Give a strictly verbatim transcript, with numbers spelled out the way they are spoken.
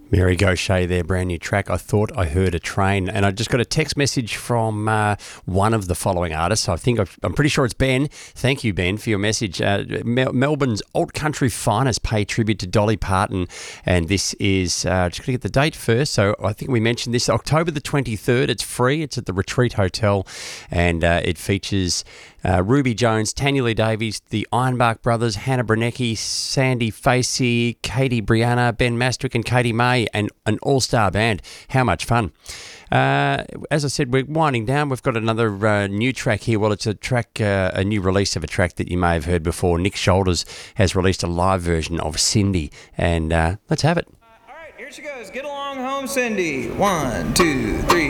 Mary Gaucher, their brand new track, I Thought I Heard a Train. And I just got a text message from uh, one of the following artists. I think, I've, I'm pretty sure it's Ben. Thank you, Ben, for your message. Uh, Mel- Melbourne's alt country finest pay tribute to Dolly Parton. And this is, uh, just going to get the date first. So I think we mentioned this, October the twenty-third. It's free. It's at the Retreat Hotel. And uh, it features uh, Ruby Jones, Tanya Lee Davies, the Ironbark Brothers, Hannah Bernecki, Sandy Facey, Katie Brianna, Ben Mastrick and Katie May, and an all-star band. How much fun. Uh, as I said, we're winding down. We've got another uh, new track here. Well, it's a track, uh, a new release of a track that you may have heard before. Nick Shoulders has released a live version of Cindy, and uh, let's have it. Uh, all right, here she goes. Get along home, Cindy. One, two, three.